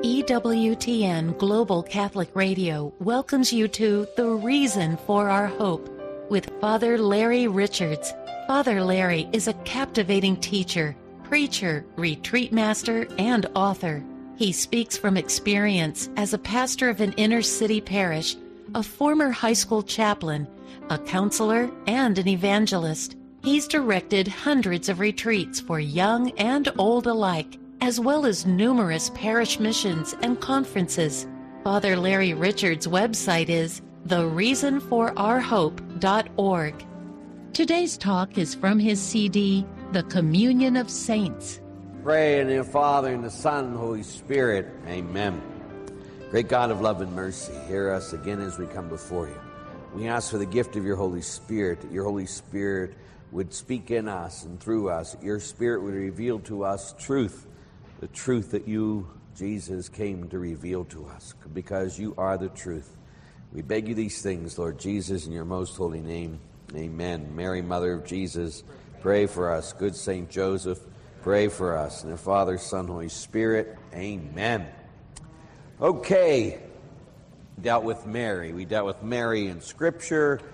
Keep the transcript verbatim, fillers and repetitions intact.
E W T N Global Catholic Radio welcomes you to The Reason for Our Hope with Father Larry Richards. Father Larry is a captivating teacher, preacher, retreat master, and author. He speaks from experience as a pastor of an inner-city parish, a former high school chaplain, a counselor, and an evangelist. He's directed hundreds of retreats for young and old alike, as well as numerous parish missions and conferences. Father Larry Richards' website is the reason for our hope dot org. Today's talk is from his C D, The Communion of Saints. Pray in the Father, and the Son, and the Holy Spirit. Amen. Great God of love and mercy, hear us again as we come before you. We ask for the gift of your Holy Spirit, that your Holy Spirit would speak in us and through us, that your Spirit would reveal to us truth, the truth that you, Jesus, came to reveal to us, because you are the truth. We beg you these things, Lord Jesus, in your most holy name. Amen. Mary, Mother of Jesus, pray for us. Good Saint Joseph, pray for us. And the Father, Son, Holy Spirit. Amen. Okay. We dealt with Mary. We dealt with Mary in Scripture.